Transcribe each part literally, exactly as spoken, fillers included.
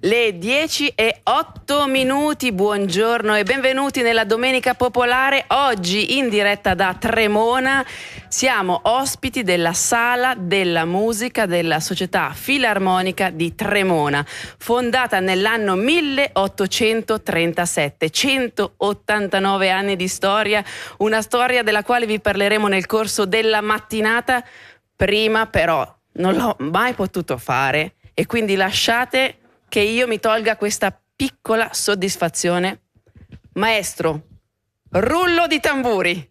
Le dieci e otto minuti, buongiorno e benvenuti nella Domenica Popolare. Oggi in diretta da Tremona siamo ospiti della Sala della Musica della Società Filarmonica di Tremona, fondata nell'anno milleottocentotrentasette, centottantanove anni di storia, una storia della quale vi parleremo nel corso della mattinata. Prima però non l'ho mai potuto fare e quindi lasciate che io mi tolga questa piccola soddisfazione. Maestro, rullo di tamburi.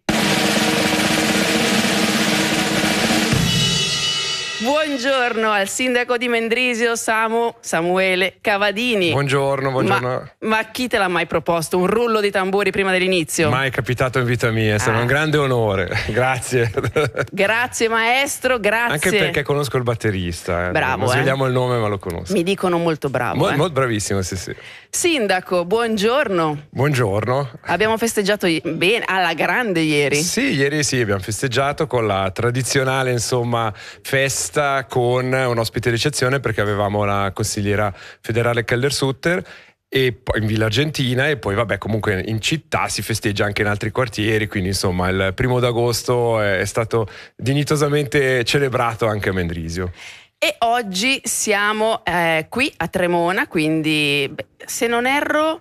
Buongiorno al sindaco di Mendrisio, Samu, Samuele Cavadini. Buongiorno, buongiorno. Ma, ma chi te l'ha mai proposto un rullo di tamburi prima dell'inizio? Mai capitato in vita mia, è stato ah. un grande onore. Grazie. Grazie maestro, grazie. Anche perché conosco il batterista. Eh. Bravo. Non svegliamo eh. il nome, ma lo conosco. Mi dicono molto bravo. Mo- eh. Molto bravissimo, sì, sì. Sindaco, buongiorno. Buongiorno. Abbiamo festeggiato bene, alla grande ieri. Sì, ieri sì, abbiamo festeggiato con la tradizionale, insomma, festa con un ospite ricezione, perché avevamo la consigliera federale Keldersutter e poi in Villa Argentina, e poi vabbè, comunque in città si festeggia anche in altri quartieri, quindi insomma il primo d'agosto è stato dignitosamente celebrato anche a Mendrisio. E oggi siamo eh, qui a Tremona, quindi beh, se non erro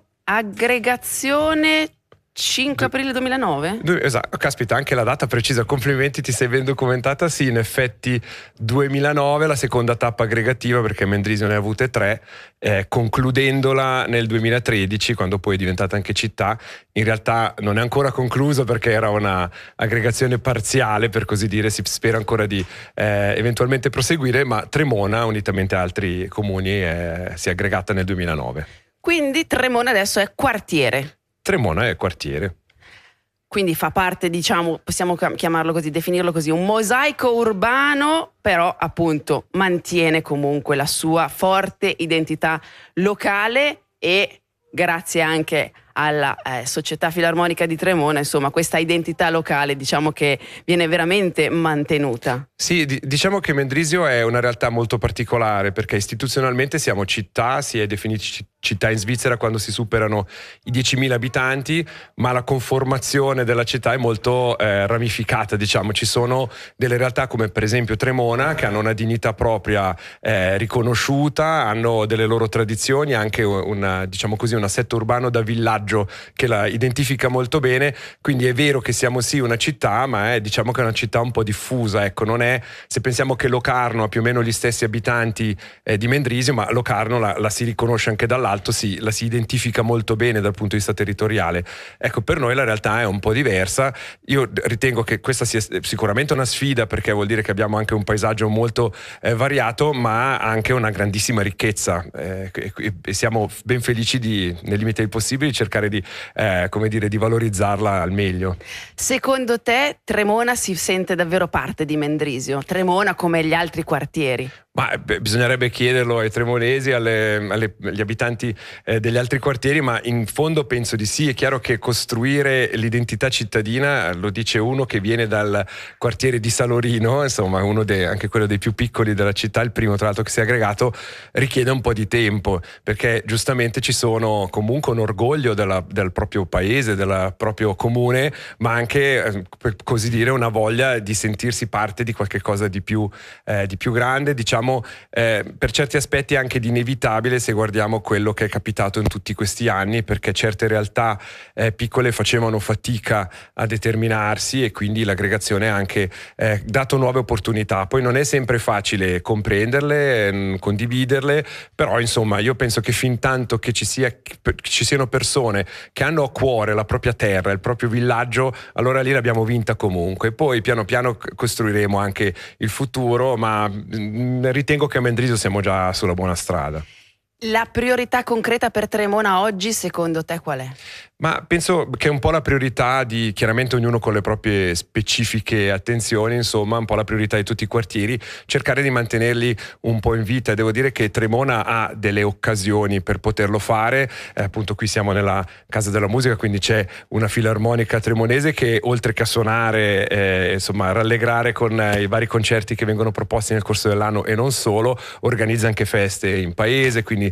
aggregazione cinque aprile duemilanove? Esatto, caspita, anche la data precisa, complimenti, ti sei ben documentata. Sì, in effetti duemilanove, la seconda tappa aggregativa, perché Mendrisio ne ha avute tre, eh, concludendola nel duemilatredici, quando poi è diventata anche città. In realtà non è ancora concluso perché era una aggregazione parziale, per così dire, si spera ancora di eh, eventualmente proseguire, ma Tremona, unitamente a altri comuni, eh, si è aggregata nel duemilanove. Quindi Tremona adesso è quartiere. Tremona è quartiere. Quindi fa parte, diciamo, possiamo chiamarlo così, definirlo così, un mosaico urbano, però appunto mantiene comunque la sua forte identità locale e grazie anche alla eh, Società Filarmonica di Tremona, insomma, questa identità locale diciamo che viene veramente mantenuta. Sì, d- diciamo che Mendrisio è una realtà molto particolare, perché istituzionalmente siamo città, si è definiti c- città in Svizzera quando si superano i diecimila abitanti, ma la conformazione della città è molto eh, ramificata, diciamo. Ci sono delle realtà come per esempio Tremona, che hanno una dignità propria eh, riconosciuta, hanno delle loro tradizioni, anche una, diciamo così, un assetto urbano da villaggio che la identifica molto bene. Quindi è vero che siamo sì una città, ma è, diciamo che è una città un po' diffusa, ecco. Non è, se pensiamo che Locarno ha più o meno gli stessi abitanti eh, di Mendrisio, ma Locarno la, la si riconosce anche dall'alto, si, la si identifica molto bene dal punto di vista territoriale. Ecco, per noi la realtà è un po' diversa. Io ritengo che questa sia sicuramente una sfida, perché vuol dire che abbiamo anche un paesaggio molto eh, variato, ma anche una grandissima ricchezza eh, e, e siamo ben felici di, nei limiti del possibile, cercare di, eh, come dire, di valorizzarla al meglio. Secondo te Tremona si sente davvero parte di Mendrisio? Tremona come gli altri quartieri? Ma beh, bisognerebbe chiederlo ai tremonesi, alle, alle, agli abitanti eh, degli altri quartieri, ma in fondo penso di sì. È chiaro che costruire l'identità cittadina, lo dice uno che viene dal quartiere di Salorino, insomma uno dei, anche quello dei più piccoli della città, il primo tra l'altro che si è aggregato, richiede un po' di tempo, perché giustamente ci sono comunque un orgoglio della, del proprio paese, del proprio comune, ma anche eh, per così dire una voglia di sentirsi parte di qualche cosa di più, eh, di più grande, diciamo. Eh, per certi aspetti anche di inevitabile, se guardiamo quello che è capitato in tutti questi anni, perché certe realtà eh, piccole facevano fatica a determinarsi e quindi l'aggregazione ha anche eh, dato nuove opportunità. Poi non è sempre facile comprenderle, eh, condividerle, però insomma io penso che fin tanto che ci, sia, ci siano persone che hanno a cuore la propria terra, il proprio villaggio, allora lì l'abbiamo vinta comunque. Poi piano piano costruiremo anche il futuro, ma mh, ritengo che a Mendrisio siamo già sulla buona strada. La priorità concreta per Tremona oggi secondo te qual è? Ma penso che è un po' la priorità di, chiaramente ognuno con le proprie specifiche attenzioni, insomma un po' la priorità di tutti i quartieri, cercare di mantenerli un po' in vita. Devo dire che Tremona ha delle occasioni per poterlo fare, eh, appunto qui siamo nella Casa della Musica, quindi c'è una filarmonica tremonese che oltre che a suonare, eh, insomma rallegrare con eh, i vari concerti che vengono proposti nel corso dell'anno e non solo, organizza anche feste in paese, quindi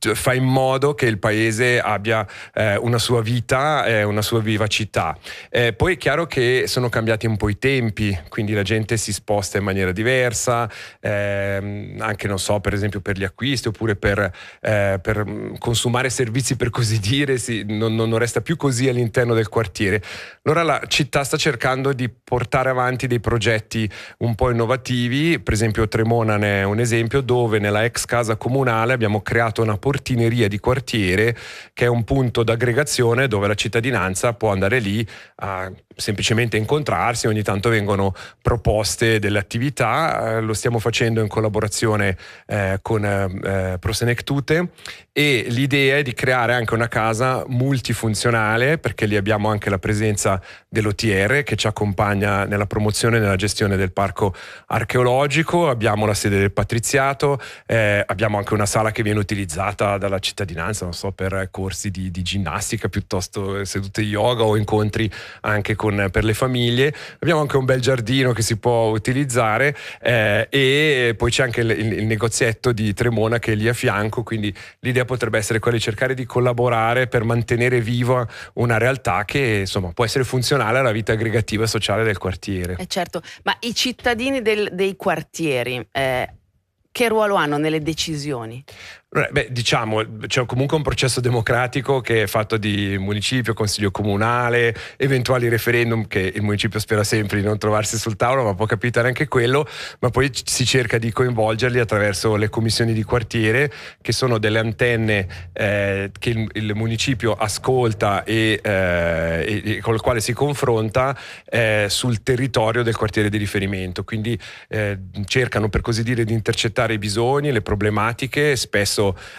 fa in modo che il paese abbia eh, una sua vita, eh, una sua vivacità. Eh, poi è chiaro che sono cambiati un po' i tempi, quindi la gente si sposta in maniera diversa, ehm, anche non so, per esempio per gli acquisti oppure per, eh, per consumare servizi, per così dire, si, non, non resta più così all'interno del quartiere. Allora la città sta cercando di portare avanti dei progetti un po' innovativi, per esempio Tremona ne è un esempio, dove nella ex casa comunale abbiamo creato una portineria di quartiere che è un punto d'aggregazione dove la cittadinanza può andare lì a semplicemente incontrarsi, ogni tanto vengono proposte delle attività, eh, lo stiamo facendo in collaborazione eh, con eh, Prosenectute, e l'idea è di creare anche una casa multifunzionale, perché lì abbiamo anche la presenza dell'O T R che ci accompagna nella promozione e nella gestione del parco archeologico, abbiamo la sede del patriziato, eh, abbiamo anche una sala che viene utilizzata dalla cittadinanza, non so, per corsi di, di ginnastica piuttosto sedute yoga o incontri anche con, per le famiglie. Abbiamo anche un bel giardino che si può utilizzare, eh, e poi c'è anche il, il, il negozietto di Tremona che è lì a fianco, quindi l'idea potrebbe essere quella di cercare di collaborare per mantenere viva una realtà che insomma può essere funzionale alla vita aggregativa e sociale del quartiere. Eh certo, ma i cittadini del, dei quartieri eh, che ruolo hanno nelle decisioni? Beh, diciamo, c'è comunque un processo democratico che è fatto di municipio, consiglio comunale, eventuali referendum che il municipio spera sempre di non trovarsi sul tavolo, ma può capitare anche quello, ma poi si cerca di coinvolgerli attraverso le commissioni di quartiere, che sono delle antenne eh, che il, il municipio ascolta e, eh, e, e con le quali si confronta eh, sul territorio del quartiere di riferimento, quindi eh, cercano, per così dire, di intercettare i bisogni, le problematiche, spesso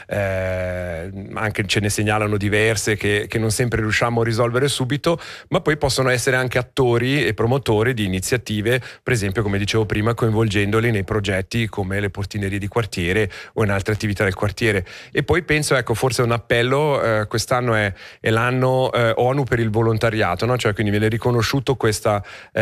Eh, anche ce ne segnalano diverse che, che non sempre riusciamo a risolvere subito, ma poi possono essere anche attori e promotori di iniziative, per esempio, come dicevo prima, coinvolgendoli nei progetti come le portinerie di quartiere o in altre attività del quartiere. E poi penso, ecco, forse un appello, eh, quest'anno è, è l'anno eh, ONU per il volontariato, no? Cioè, quindi viene riconosciuto questa,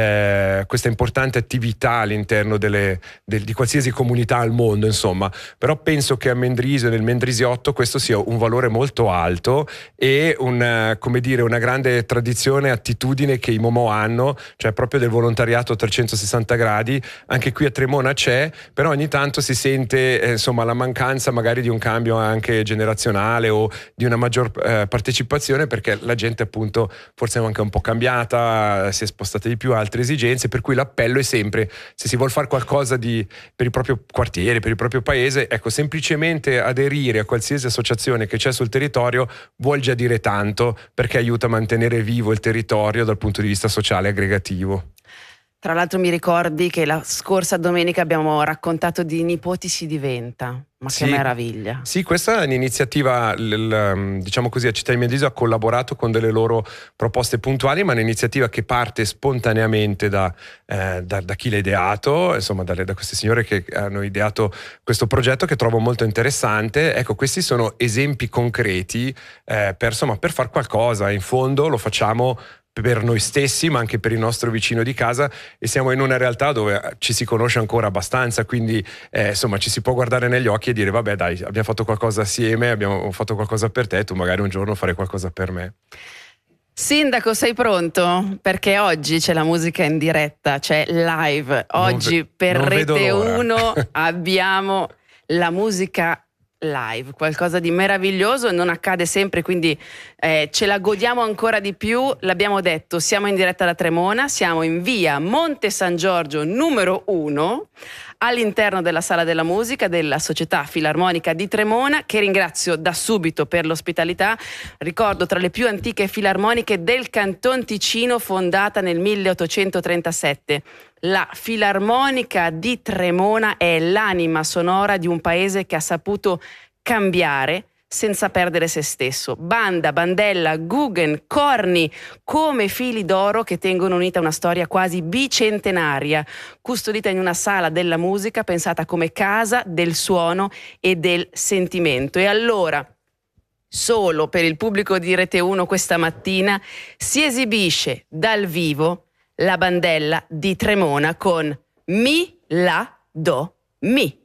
eh, questa importante attività all'interno delle, del, di qualsiasi comunità al mondo, insomma. Però penso che a Mendrisio, nel Mendrisiotto, questo sia un valore molto alto e un, come dire, una grande tradizione e attitudine che i Momo hanno, cioè proprio del volontariato a trecentosessanta gradi. Anche qui a Tremona c'è, però ogni tanto si sente eh, insomma la mancanza magari di un cambio anche generazionale o di una maggior eh, partecipazione, perché la gente appunto forse è anche un po' cambiata, si è spostata di più a altre esigenze, per cui l'appello è sempre, se si vuol fare qualcosa di, per il proprio quartiere, per il proprio paese, ecco, semplicemente aderire a qualsiasi associazione che c'è sul territorio vuol già dire tanto, perché aiuta a mantenere vivo il territorio dal punto di vista sociale e aggregativo. Tra l'altro mi ricordi che la scorsa domenica abbiamo raccontato di Nipoti si diventa, ma sì, che meraviglia. Sì, questa è un'iniziativa, diciamo così, a Città di Mendrisio ha collaborato con delle loro proposte puntuali, ma è un'iniziativa che parte spontaneamente da, eh, da, da chi l'ha ideato, insomma da, da queste signore che hanno ideato questo progetto, che trovo molto interessante. Ecco, questi sono esempi concreti eh, per, insomma, per far qualcosa. In fondo lo facciamo per noi stessi, ma anche per il nostro vicino di casa, e siamo in una realtà dove ci si conosce ancora abbastanza, quindi eh, insomma ci si può guardare negli occhi e dire vabbè dai, abbiamo fatto qualcosa assieme, abbiamo fatto qualcosa per te, tu magari un giorno farai qualcosa per me. Sindaco, sei pronto? Perché oggi c'è la musica in diretta, c'è live. Oggi per Rete uno abbiamo la musica live, qualcosa di meraviglioso, non accade sempre, quindi eh, ce la godiamo ancora di più. L'abbiamo detto, siamo in diretta da Tremona, siamo in via Monte San Giorgio numero uno, all'interno della Sala della Musica della Società Filarmonica di Tremona, che ringrazio da subito per l'ospitalità. Ricordo, tra le più antiche filarmoniche del Canton Ticino, fondata nel milleottocentotrentasette. La Filarmonica di Tremona è l'anima sonora di un paese che ha saputo cambiare senza perdere se stesso. Banda, bandella, Guggen, corni, come fili d'oro che tengono unita una storia quasi bicentenaria, custodita in una sala della musica pensata come casa del suono e del sentimento. E allora, solo per il pubblico di Rete uno questa mattina, si esibisce dal vivo la bandella di Tremona con Mi, La, Do, Mi.